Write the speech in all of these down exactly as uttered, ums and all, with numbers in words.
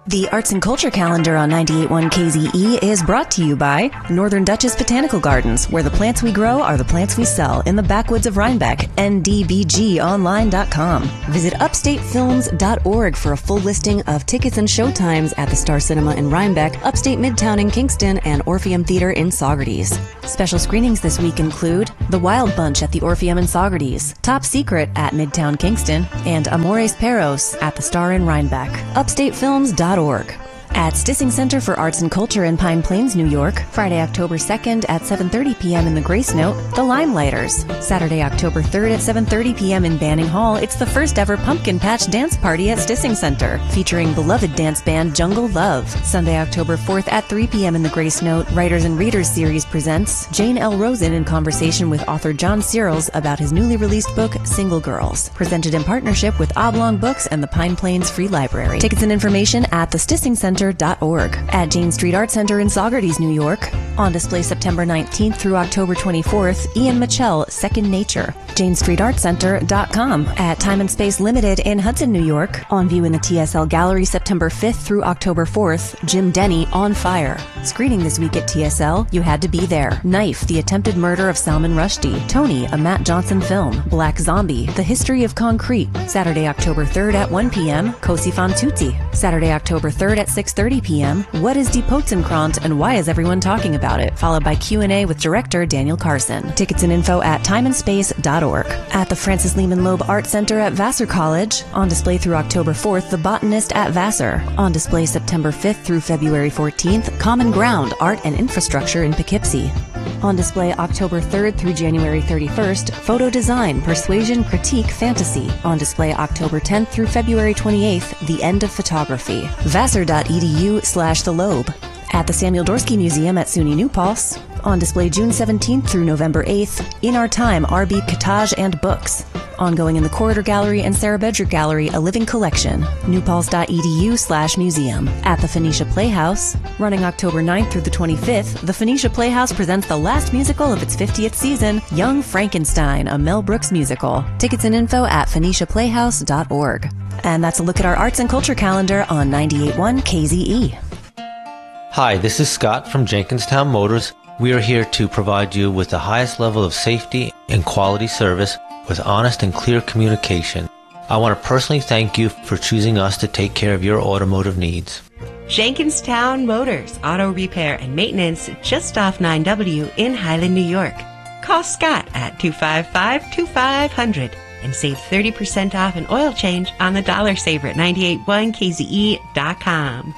The Arts and Culture Calendar on ninety-eight point one K Z E is brought to you by Northern Duchess Botanical Gardens, where the plants we grow are the plants we sell in the backwoods of Rhinebeck, N D B G online dot com. Visit upstate films dot org for a full listing of tickets and showtimes at the Star Cinema in Rhinebeck, Upstate Midtown in Kingston, and Orpheum Theater in Saugerties. Special screenings this week include The Wild Bunch at the Orpheum in Saugerties, Top Secret at Midtown Kingston, and Amores Perros at the Star in Rhinebeck. upstate films dot org. At Stissing Center for Arts and Culture in Pine Plains, New York, Friday, October second at seven thirty p.m. in the Grace Note, The Limelighters. Saturday, October third at seven thirty p.m. in Banning Hall, it's the first ever Pumpkin Patch Dance Party at Stissing Center, featuring beloved dance band Jungle Love. Sunday, October fourth at three p.m. in the Grace Note, Writers and Readers Series presents Jane L. Rosen in conversation with author John Searles about his newly released book, Single Girls, presented in partnership with Oblong Books and the Pine Plains Free Library. Tickets and information at the Stissing Center dot org. At Jane Street Art Center in Saugerties, New York, on display September nineteenth through October twenty-fourth, Ian Mitchell, Second Nature. Jane Street Art Center dot com. At Time and Space Limited in Hudson, New York, on view in the T S L Gallery September fifth through October fourth, Jim Denny, On Fire. Screening this week at T S L, You Had to Be There. Knife, The Attempted Murder of Salman Rushdie. Tony, a Matt Johnson film. Black Zombie, The History of Concrete. Saturday, October third at one p.m., Cosi fan tutti. Saturday, October third at six thirty p.m., What is Die Potzenkrant and Why is Everyone Talking About It? Followed by Q and A with director Daniel Carson. Tickets and info at time and space dot org. At the Francis Lehman Loeb Art Center at Vassar College, on display through October fourth, The Botanist at Vassar. On display September fifth through February fourteenth, Common Ground, Art and Infrastructure in Poughkeepsie. On display October third through January thirty-first, Photo Design, Persuasion, Critique, Fantasy. On display October tenth through February twenty-eighth, The End of Photography. Vassar dot e d u slash the Loeb. At the Samuel Dorsky Museum at SUNY New Paltz, on display June seventeenth through November eighth, In Our Time, R B Cottage and Books. Ongoing in the Corridor Gallery and Sarah Bedrick Gallery, A Living Collection, new paltz dot e d u slash museum. At the Phoenicia Playhouse, running October ninth through the twenty-fifth, the Phoenicia Playhouse presents the last musical of its fiftieth season, Young Frankenstein, a Mel Brooks musical. Tickets and info at phoenicia playhouse dot org. And that's a look at our arts and culture calendar on ninety-eight point one K Z E. Hi, this is Scott from Jenkinstown Motors. We are here to provide you with the highest level of safety and quality service with honest and clear communication. I want to personally thank you for choosing us to take care of your automotive needs. Jenkinstown Motors, auto repair and maintenance just off nine W in Highland, New York. Call Scott at two five five, two five zero zero and save thirty percent off an oil change on the Dollar Saver at ninety-eight point one K Z E dot com.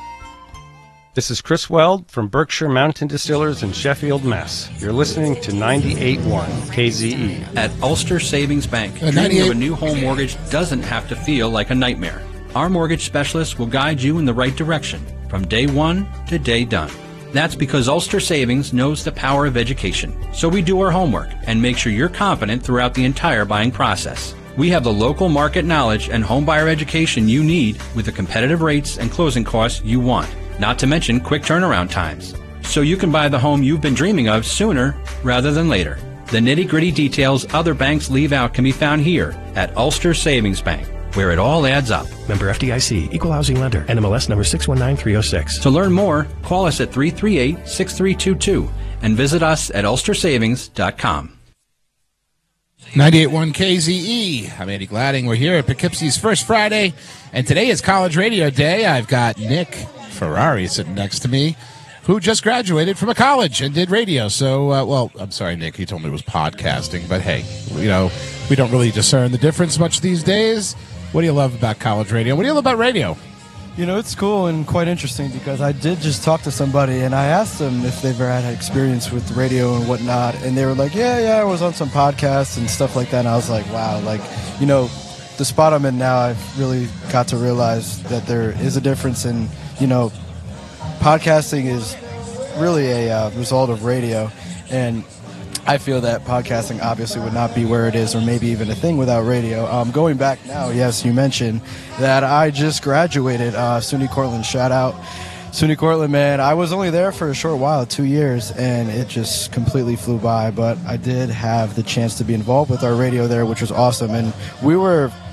This is Chris Weld from Berkshire Mountain Distillers in Sheffield, Mass. You're listening to ninety-eight point one K Z E. At Ulster Savings Bank, uh, dreaming of a new home mortgage doesn't have to feel like a nightmare. Our mortgage specialists will guide you in the right direction from day one to day done. That's because Ulster Savings knows the power of education. So we do our homework and make sure you're confident throughout the entire buying process. We have the local market knowledge and homebuyer education you need with the competitive rates and closing costs you want. Not to mention quick turnaround times. So you can buy the home you've been dreaming of sooner rather than later. The nitty-gritty details other banks leave out can be found here at Ulster Savings Bank, where it all adds up. Member F D I C, Equal Housing Lender, N M L S number six one nine three oh six. To learn more, call us at three three eight, six three two two and visit us at ulster savings dot com. ninety-eight point one K Z E. I'm Andy Gladding. We're here at Poughkeepsie's First Friday, and today is College Radio Day. I've got Nick Ferrari sitting next to me, who just graduated from a college and did radio. So, uh, well, I'm sorry, Nick, he told me it was podcasting, but hey, you know, we don't really discern the difference much these days. What do you love about college radio? What do you love about radio? You know, it's cool and quite interesting because I did just talk to somebody and I asked them if they've ever had experience with radio and whatnot, and they were like, yeah, yeah, I was on some podcasts and stuff like that, and I was like, wow, like, you know, the spot I'm in now, I've really got to realize that there is a difference in, you know, podcasting is really a uh, result of radio, and I feel that podcasting obviously would not be where it is or maybe even a thing without radio. Um, going back now, yes, you mentioned that I just graduated, uh, SUNY Cortland, shout out. SUNY Cortland, man, I was only there for a short while, two years, and it just completely flew by, but I did have the chance to be involved with our radio there, which was awesome, and we were,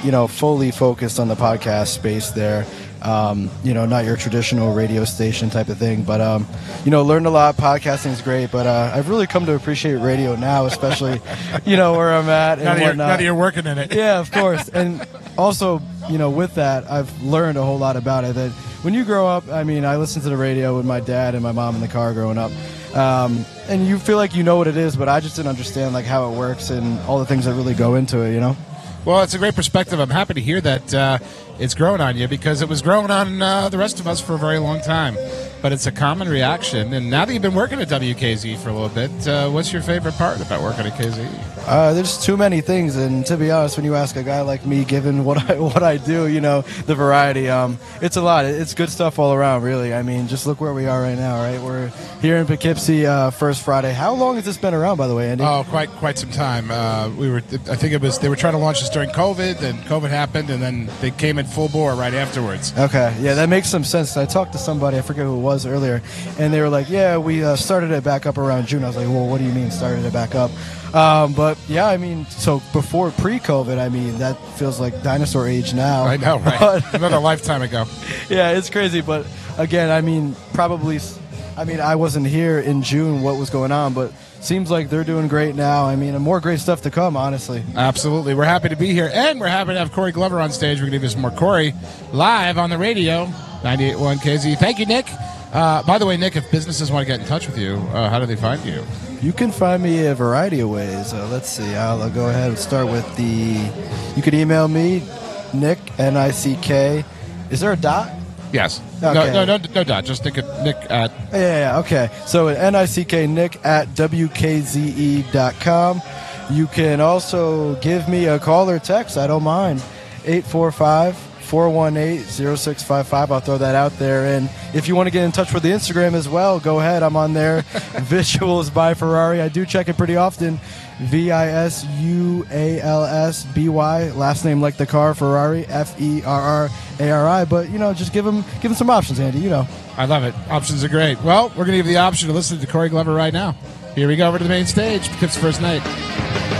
you know, fully focused on the podcast space there. Um, you know, not your traditional radio station type of thing, but, um, you know, learned a lot. Podcasting is great, but uh, I've really come to appreciate radio now, especially, you know, where I'm at and now, that you're, whatnot. now that you're working in it. Yeah, of course. And also, you know, with that, I've learned a whole lot about it. That when you grow up, I mean, I listened to the radio with my dad and my mom in the car growing up. Um, and you feel like you know what it is, but I just didn't understand, like, how it works and all the things that really go into it, you know? Well, it's a great perspective. I'm happy to hear that uh, it's growing on you, because it was growing on uh, the rest of us for a very long time. But it's a common reaction. And now that you've been working at W K Z for a little bit, uh, what's your favorite part about working at K Z E? Uh, there's too many things, and to be honest, when you ask a guy like me, given what I what I do, you know, the variety, um, it's a lot. It's good stuff all around, really. I mean, just look where we are right now, right? We're here in Poughkeepsie, uh, First Friday. How long has this been around, by the way, Andy? Oh, quite quite some time. Uh, we were, I think it was they were trying to launch this during COVID, and COVID happened, and then they came in full bore right afterwards. Okay, yeah, that makes some sense. I talked to somebody, I forget who it was earlier, and they were like, "Yeah, we uh, started it back up around June." I was like, "Well, what do you mean started it back up?" Um, but yeah, I mean, so before pre-COVID, I mean, that feels like dinosaur age now. I know, right? Another lifetime ago. Yeah, it's crazy. But again, I mean, probably, I mean, I wasn't here in June what was going on, but seems like they're doing great now. I mean, and more great stuff to come, honestly. Absolutely. We're happy to be here, and we're happy to have Corey Glover on stage. We're going to give you some more Corey live on the radio, ninety-eight point one K Z. Thank you, Nick. Uh, by the way, Nick, if businesses want to get in touch with you, uh, how do they find you? You can find me a variety of ways. Uh, let's see. I'll, I'll go ahead and start with the. You can email me, Nick, N I C K. Is there a dot? Yes. Okay. No, no, no, no dot. Just Nick at. Nick at yeah, yeah, yeah, okay. So N I C K, Nick at W K Z E dot com. You can also give me a call or text. I don't mind. eight four five, four one eight, zero six five five. I'll throw that out there. And if you want to get in touch with the Instagram as well, go ahead. I'm on there. Visuals by Ferrari. I do check it pretty often. V I S U A L S B Y. Last name like the car, Ferrari. F E R R A R I. But, you know, just give them, give them some options, Andy. You know. I love it. Options are great. Well, we're going to give you the option to listen to Corey Glover right now. Here we go over to the main stage. Kip's first night.